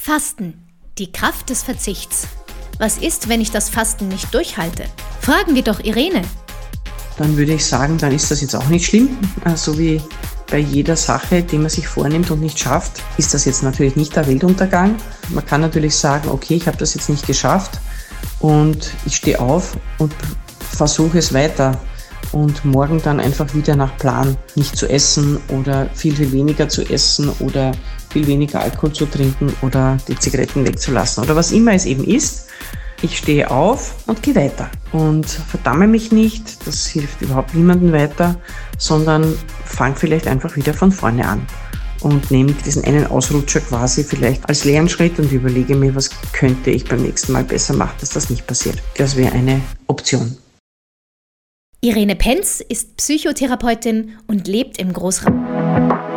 Fasten. Die Kraft des Verzichts. Was ist, wenn ich das Fasten nicht durchhalte? Fragen wir doch Irene. Dann würde ich sagen, dann ist das jetzt auch nicht schlimm. So wie bei jeder Sache, die man sich vornimmt und nicht schafft, ist das jetzt natürlich nicht der Weltuntergang. Man kann natürlich sagen, okay, ich habe das jetzt nicht geschafft und ich stehe auf und versuche es weiter. Und morgen dann einfach wieder nach Plan nicht zu essen oder viel, viel weniger zu essen oder viel weniger Alkohol zu trinken oder die Zigaretten wegzulassen oder was immer es eben ist. Ich stehe auf und gehe weiter und verdamme mich nicht, das hilft überhaupt niemandem weiter, sondern fange vielleicht einfach wieder von vorne an und nehme diesen einen Ausrutscher quasi vielleicht als Lernschritt und überlege mir, was könnte ich beim nächsten Mal besser machen, dass das nicht passiert. Das wäre eine Option. Irene Penz ist Psychotherapeutin und lebt im Großraum